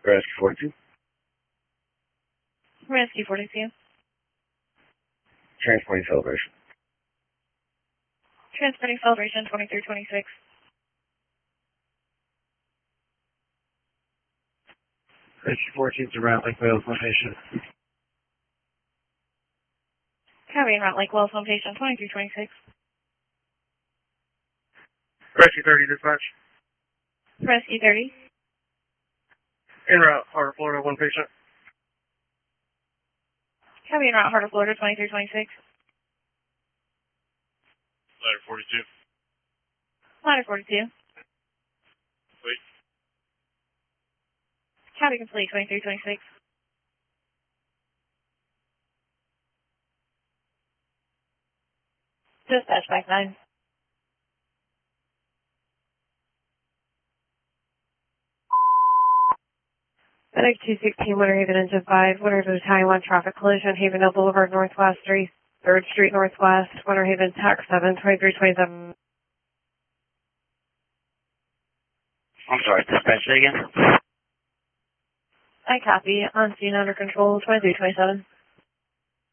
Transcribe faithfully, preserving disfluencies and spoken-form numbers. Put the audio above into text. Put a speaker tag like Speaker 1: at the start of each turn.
Speaker 1: Rescue forty-two.
Speaker 2: Rescue forty-two.
Speaker 1: Transporting celebration.
Speaker 2: Transporting celebration twenty-three twenty-six.
Speaker 1: Rescue fourteen to Round Lake Wales location.
Speaker 2: Copy, Route Lake Wells location twenty-three twenty-six.
Speaker 1: Rescue thirty dispatch.
Speaker 2: Rescue thirty.
Speaker 1: En route, Heart of Florida, one patient.
Speaker 2: Copy, Route Heart of Florida twenty-three twenty-six.
Speaker 1: Ladder forty-two.
Speaker 2: Ladder forty-two.
Speaker 1: Wait.
Speaker 2: Copy complete twenty-three twenty-six. Dispatch back nine. FedEx two sixteen, Winter Haven Engine five, Winter Haven Italian one, traffic collision, Havendale Boulevard Northwest, third Street Northwest, Winter Haven Tax seven, twenty-three twenty-seven.
Speaker 1: I'm sorry, dispatch again?
Speaker 2: I copy, on scene under control, twenty-three twenty-seven.